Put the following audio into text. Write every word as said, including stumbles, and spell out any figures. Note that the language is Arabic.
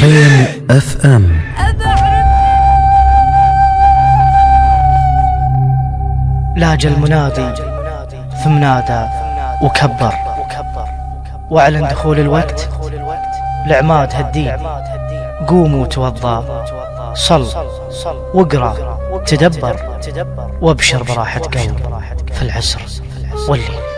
الحين اف ام. لاج المنادي ثم نادى وكبر واعلن دخول الوقت لعماد هالدين. قوموا توضى صل واقرأ تدبر وابشر براحة قلب في العسر والليل.